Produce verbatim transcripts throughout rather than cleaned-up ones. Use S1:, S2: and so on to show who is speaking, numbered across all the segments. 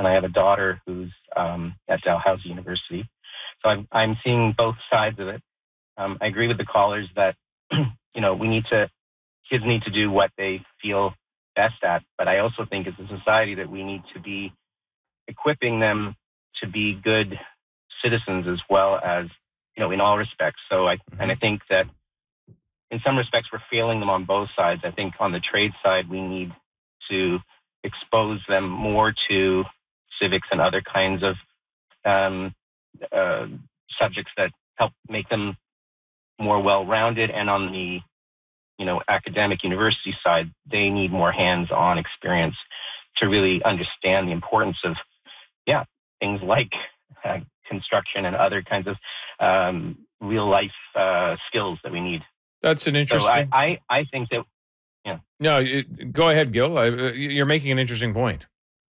S1: and I have a daughter who's um, at Dalhousie University. So I'm, I'm seeing both sides of it. Um, I agree with the callers that, you know, we need to, kids need to do what they feel best at. But I also think as a society that we need to be equipping them to be good citizens as well as, you know, in all respects. So I, mm-hmm. and I think that in some respects we're failing them on both sides. I think on the trade side, we need to expose them more to civics and other kinds of um, uh, subjects that help make them more well-rounded. And on the, you know, academic university side, they need more hands-on experience to really understand the importance of, yeah, things like uh, construction and other kinds of um, real-life uh, skills that we need.
S2: That's an interesting...
S1: So I, I, I think that, yeah.
S2: No, it, go ahead, Gil. I, you're making an interesting point.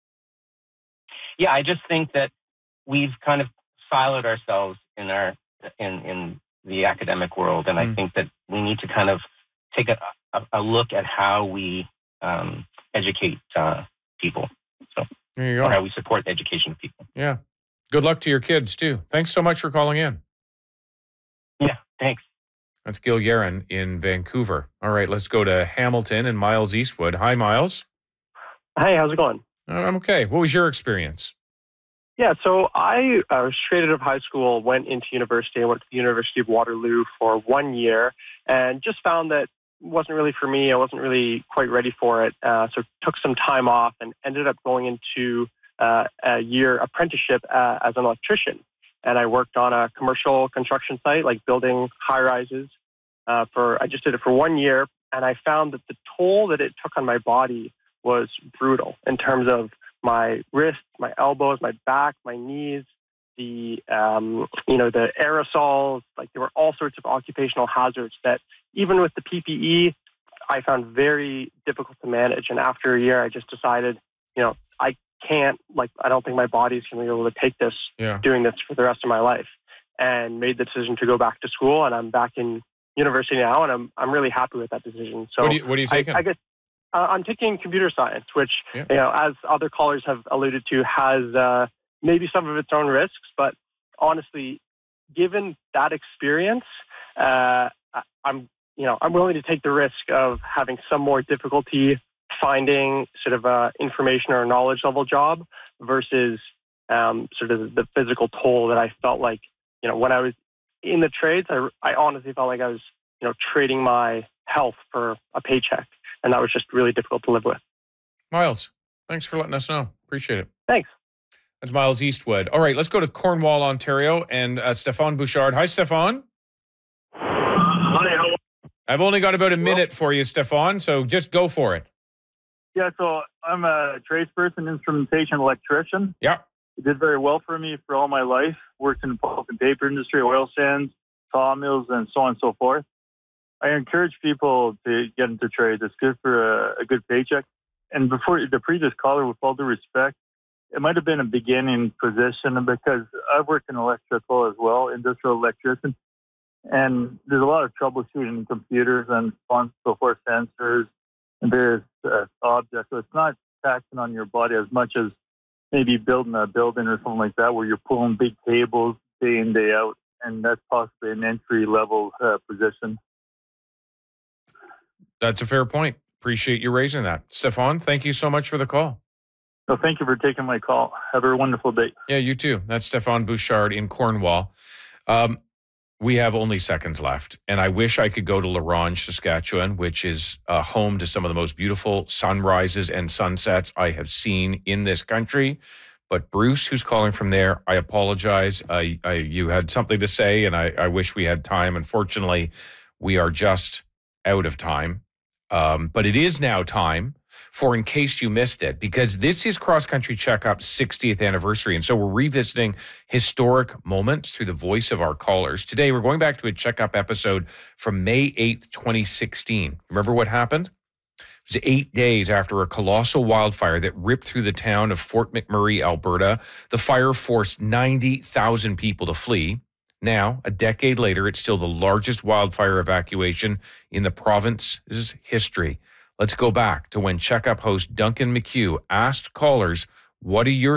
S1: Yeah, I just think that we've kind of siloed ourselves in our in in the academic world, and mm. I think that we need to kind of take a, a, a look at how we um, educate uh, people. So,
S2: there you go.
S1: Or how we support the education of people.
S2: Yeah. Good luck to your kids, too. Thanks so much for calling in.
S1: Yeah, thanks.
S2: That's Gil Guerin in Vancouver. All right, let's go to Hamilton and Miles Eastwood. Hi, Miles.
S3: Hey, how's it going?
S2: I'm okay. What was your experience?
S3: Yeah, so I uh, was straight out of high school, went into university. I went to the University of Waterloo for one year and just found that it wasn't really for me. I wasn't really quite ready for it. Uh, so took some time off and ended up going into uh, a year apprenticeship uh, as an electrician. And I worked on a commercial construction site, like building high-rises. Uh, for I just did it for one year, and I found that the toll that it took on my body was brutal in terms of my wrists, my elbows, my back, my knees, the um, you know the aerosols. Like there were all sorts of occupational hazards that even with the P P E, I found very difficult to manage. And after a year, I just decided, you know, I can't, like, I don't think my body's going to be able to take this,
S2: yeah.
S3: doing this for the rest of my life, and made the decision to go back to school. And I'm back in university now, and I'm I'm really happy with that decision. So
S2: what, do you, what are you taking?
S3: I, I guess uh, I'm taking computer science, which,
S2: yeah.
S3: you know, as other callers have alluded to, has uh, maybe some of its own risks. But honestly, given that experience, uh, I'm, you know, I'm willing to take the risk of having some more difficulty finding sort of a information or a knowledge level job versus um, sort of the physical toll that I felt like, you know, when I was in the trades, I, I honestly felt like I was, you know, trading my health for a paycheck. And that was just really difficult to live with.
S2: Miles, thanks for letting us know. Appreciate it.
S3: Thanks.
S2: That's Miles Eastwood. All right, let's go to Cornwall, Ontario, and uh, Stefan Bouchard. Hi, Stefan.
S4: Hi, how
S2: I've only got about a minute for you, Stefan, so just go for it.
S4: Yeah, so I'm a tradesperson, instrumentation electrician.
S2: Yeah.
S4: It did very well for me for all my life. Worked in the pulp and paper industry, oil sands, sawmills, and so on and so forth. I encourage people to get into trades. It's good for a, a good paycheck. And before the previous caller, with all due respect, it might have been a beginning position because I work in electrical as well, industrial electrician. And there's a lot of troubleshooting in computers and so on and so forth, sensors and various uh, objects. So it's not taxing on your body as much as maybe building a building or something like that where you're pulling big cables day in, day out. And that's possibly an entry-level uh, position.
S2: That's a fair point. Appreciate you raising that. Stefan, thank you so much for the call.
S4: So thank you for taking my call. Have a wonderful day.
S2: Yeah, you too. That's Stefan Bouchard in Cornwall. Um, we have only seconds left, and I wish I could go to La Ronge, Saskatchewan, which is uh, home to some of the most beautiful sunrises and sunsets I have seen in this country. But Bruce, who's calling from there, I apologize. I, I, you had something to say, and I, I wish we had time. Unfortunately, we are just out of time. Um, but it is now time for In Case You Missed It, because this is Cross Country Checkup's sixtieth anniversary. And so we're revisiting historic moments through the voice of our callers. Today, we're going back to a Checkup episode from May eighth, twenty sixteen. Remember what happened? It was eight days after a colossal wildfire that ripped through the town of Fort McMurray, Alberta. The fire forced ninety thousand people to flee. Now, a decade later, it's still the largest wildfire evacuation in the province's history. Let's go back to when Checkup host Duncan McHugh asked callers, what are your